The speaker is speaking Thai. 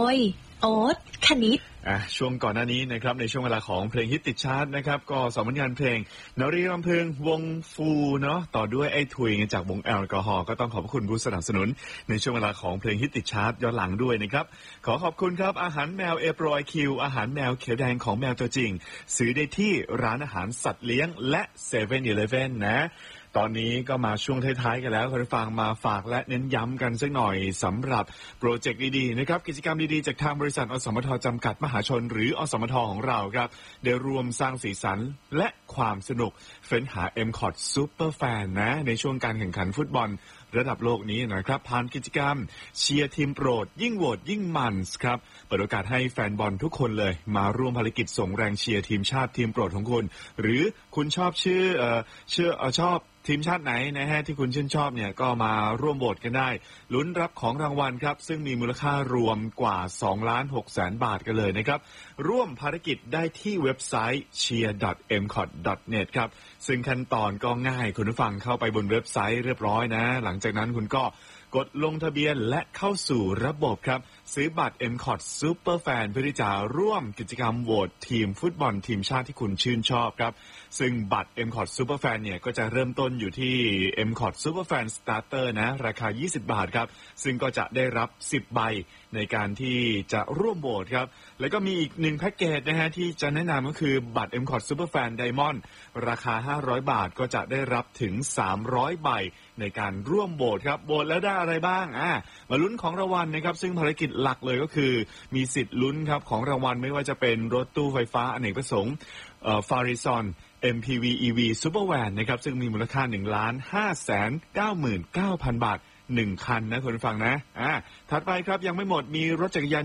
ยโอ๊ตคณิตช่วงก่อนหน้านี้นะครับในช่วงเวลาของเพลงฮิตติดชาร์ตนะครับก็สองผลงานเพลงนรีรำพึงวงฟูเนาะต่อด้วยไอ้ถุยจากวงแอลกอฮอล์ก็ต้องขอบคุณผู้สนับสนุนในช่วงเวลาของเพลงฮิตติดชาร์ตย้อนหลังด้วยนะครับขอขอบคุณครับอาหารแมวเอโปรไอคิวอาหารแมวเขียวแดงของแมวตัวจริงซื้อได้ที่ร้านอาหารสัตว์เลี้ยงและเซเว่นอีเลฟเว่นนะตอนนี้ก็มาช่วงท้ายๆกันแล้วคุณผู้ฟังมาฝากและเน้นย้ำกันสักหน่อยสำหรับโปรเจกต์ดีๆนะครับกิจกรรมดีๆจากทางบริษัทอสมทจำกัดมหาชนหรืออสมทของเราครับได้รวมสร้างสีสันและความสนุกเฟ้นหา MCOT Super Fan นะในช่วงการแข่งขันฟุตบอลระดับโลกนี้นะครับผ่านกิจกรรมเชียร์ทีมโปรดยิ่งโหวตยิ่งมันครับเปิดโอกาสให้แฟนบอลทุกคนเลยมาร่วมภารกิจส่งแรงเชียร์ทีมชาติทีมโปรดของคุณหรือคุณชอบชอบทีมชาติไหนนะฮะที่คุณชื่นชอบเนี่ยก็มาร่วมโหวตกันได้ลุ้นรับของรางวัลครับซึ่งมีมูลค่ารวมกว่า 2,600,000 บาทกันเลยนะครับร่วมภารกิจได้ที่เว็บไซต์ cheer.mcot.net ครับซึ่งขั้นตอนก็ง่ายคุณผู้ฟังเข้าไปบนเว็บไซต์เรียบร้อยนะหลังจากนั้นคุณก็กดลงทะเบียนและเข้าสู่ระบบครับซื้อบัตร MCOT Super Fan เพื่อที่จะร่วมกิจกรรมโหวตทีมฟุตบอลทีมชาติที่คุณชื่นชอบครับซึ่งบัตร MCOT Super Fan เนี่ยก็จะเริ่มต้นอยู่ที่ MCOT Super Fan Starter นะราคา20 บาทครับซึ่งก็จะได้รับ10ใบในการที่จะร่วมโหวตครับแล้วก็มีอีก1แพ็กเกจนะฮะที่จะแนะนำก็คือบัตร MCOT Super Fan Diamond ราคา500 บาทก็จะได้รับถึง300ใบในการร่วมโหวตครับโหวตแล้วได้อะไรบ้างมาลุ้นของรางวัลนะครับซึ่งภารกิจหลักเลยก็คือมีสิทธิ์ลุ้นครับของรางวัลไม่ว่าจะเป็นรถตู้ไฟฟ้าอเนกประสงค์Farizon MPV EV Super Van นะครับซึ่งมีมูลค่า 1,599,000 บาท1คันนะคุณฟังนะถัดไปครับยังไม่หมดมีรถจักรยาน